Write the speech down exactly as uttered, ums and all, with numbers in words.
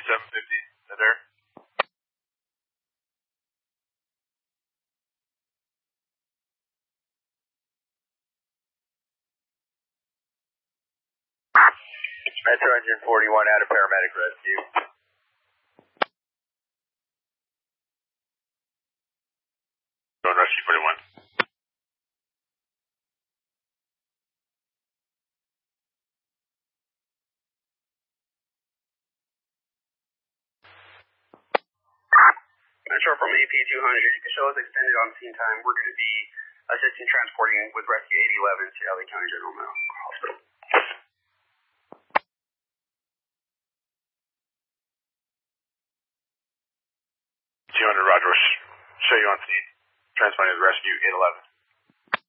seven fifty. Is that there? Metro Engine forty-one out of paramedic rescue. Going rescue forty-one. Metro from A P two hundred, you can show us extended on scene time. We're going to be assisting transporting with rescue eight eleven to L A County General Hospital. two hundred, Roger. Show you on scene. Transporting with rescue eight eleven.